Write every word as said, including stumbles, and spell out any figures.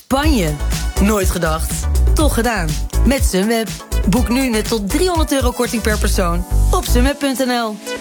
Spanje? Nooit gedacht. Toch gedaan. Met Sunweb. Boek nu met tot driehonderd euro korting per persoon op sunweb punt n l.